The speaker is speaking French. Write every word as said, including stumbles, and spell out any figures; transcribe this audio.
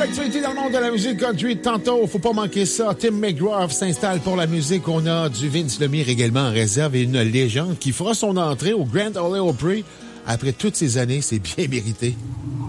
l'actualité dans le monde de la musique country. Tantôt, faut pas manquer ça. Tim McGraw s'installe pour la musique. On a du Vince Lemire également en réserve et une légende qui fera son entrée au Grand Ole Opry. Après toutes ces années, c'est bien mérité.